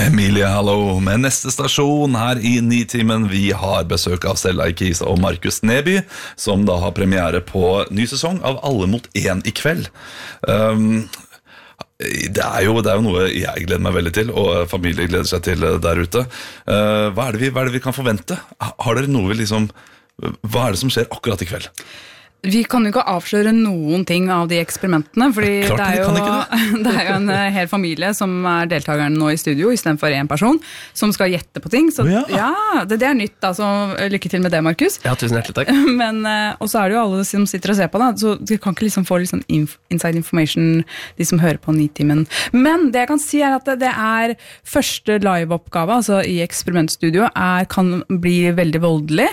Emilie, hallo, med neste stasjon her i Nitimen. Vi har besøk av Stella Ikisa og Markus Neby, som da har premiere på ny sesong av Alle mot en i kveld. Det er jo noe jeg gleder meg veldig til, og familie gleder seg til der ute. Hva er det vi kan forvente? Har dere noe hva er det som skjer akkurat i kveld? Vi kan jo ikke avsløre noen ting av de eksperimentene, fordi det er jo en hel familie som er deltakerne nå i studio, i stedet for en person, som skal gjette på ting. Så det er nytt, altså. Lykke til med det, Markus. Ja, tusen hjertelig takk. Men, og så er det jo alle som sitter og ser på, da, så de kan ikke liksom få liksom inside information, de som hører på Nitimen. Men det jeg kan si er at det er første live-oppgave, altså i eksperimentstudio, kan bli veldig voldelig.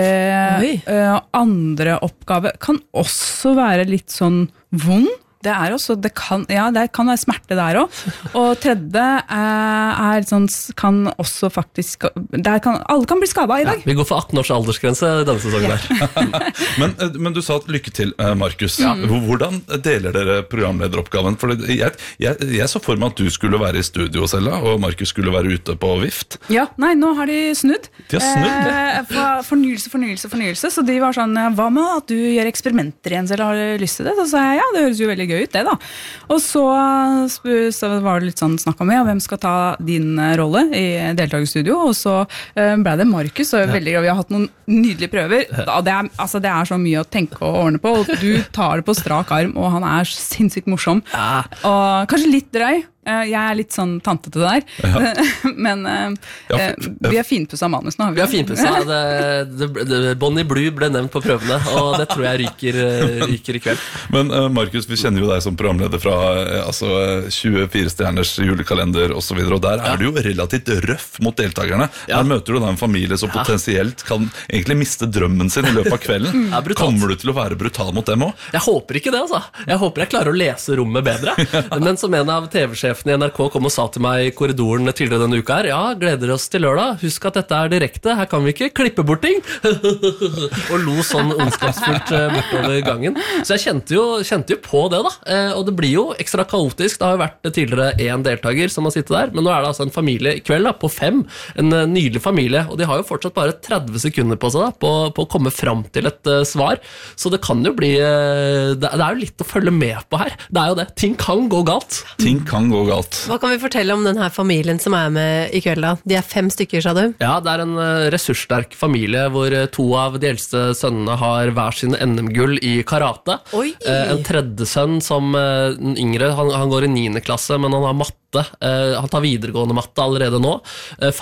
Andre oppgave kan også være litt sånn vond. Det kan være smerte der også. Og tredje er sånn, kan også faktisk, alle kan bli skadet i dag. Vi går for 18 års aldersgrense denne sesongen her. Men du sa at lykke til, Markus. Hvordan deler dere programlederoppgaven? For jeg så for meg at du skulle være i studio, Sella, og Markus skulle være ute på vift. Ja, nei, nå har de snudd. De har snudd? Fornyelse. Så de var sånn, hva med at du gjør eksperimenter igjen, Sella, har du lyst til det? Så sa jeg, ja, det høres jo veldig gøy ut det da. Og så var det litt sånn snakk om hvem skal ta din rolle i deltakerstudio, og så ble det Markus, og veldig gøy. Vi har hatt noen nydelige prøver. Det er så mye å tenke og ordne på, og du tar det på strak arm, og han er sinnssykt morsom. Og kanskje litt drøy. Jeg er litt sånn tante til det der. Men vi har finpusset manus nå. Vi har finpusset. Bonnie Blue ble nevnt på prøvene, og det tror jeg ryker i kveld. Men Markus, vi kjenner jo deg som programleder fra 24 stjerners julekalender og så videre, og der er du jo relativt røff mot deltakerne. Her møter du da en familie som potensielt kan egentlig miste drømmen sin i løpet av kvelden. Kommer du til å være brutal mot dem også? Jeg håper ikke det, altså. Jeg håper jeg klarer å lese rommet bedre. Men som en av TV-sjefen i NRK kom og sa til meg i korridoren tidligere denne uka her, gleder oss til lørdag, husk at dette er direkte, her kan vi ikke klippe bort ting, og lo sånn ondskapsfullt bortover gangen. Så jeg kjente jo på det da, og det blir jo ekstra kaotisk. Det har jo vært tidligere en deltaker som har sittet der, men nå er det altså en familie i kveld da, på 5, en nydelig familie, og de har jo fortsatt bare 30 sekunder på seg da, på å komme fram til et svar, så det kan jo bli, det er jo litt å følge med på her, det er jo det, ting kan gå galt. Ting kan gå galt. Hva kan vi fortelle om denne familien som er med i kveld da? De er 5 stykker, sa du? Ja, det er en ressurssterk familie hvor 2 av de eldste sønnene har hver sin NM-gull i karate. En tredje sønn som den yngre, han går i 9. klasse, men han har matte. Han tar videregående matte allerede nå.